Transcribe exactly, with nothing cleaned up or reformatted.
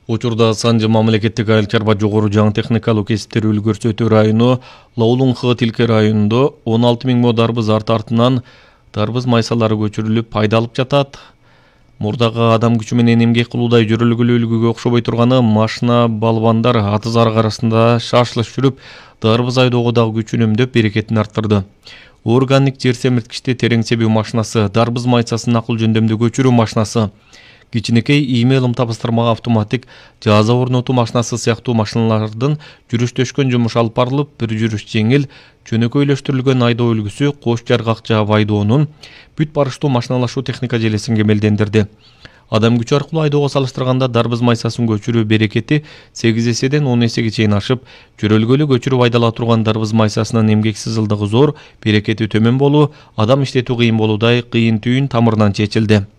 Учурда Санжы мамлекеттик айыл чарба жогору жаңы техникалык кесиптерди көрсөтүү району Лаулун-Хы Тилке районунда он алты миң мо дарбыз арт артынан дарбыз майсалары көчүрүлүп пайдалып жатат. Мурдагы адам күчү менен эмгек кылуудай жөрөлгүлүү үлгүгө окшобой турганы машина балбандар аты зарык арасында шашылыш жүрүп, дарбыз айдоого дагы күчүн үнөмдөп берекетин арттырды. Органик жер семирткичти терең себүү машинасы, дарбыз майсасын акыл жөндөмдө көчүрүү машинасы, кичинекей ийме ылым табыстырмага автоматик жаза орнотуу машинасы сыяктуу машиналардын жүрүштөшкөн жумуш алып барылып, бир жүрүш жеңил, жөнөкөйлөштүрүлгөн айдоо үлгүсү кош жаргак жаап айдоонун бүт барыштуу машиналашуу техника желесин кемелдендирди. Адам күчү аркылуу айдоого салыштырганда дарбыз майсасын көчүрүү берекети сегиз эседен он эсеге чейин ашып, жөрөлгөлүү көчүрүп айдала турган дарбыз майсасынын эмгексиз ылдыгы зор, берекети төмөн болуу, адам иштетүү кыйын болуудай кыйын түйүн тамырынан чечилди.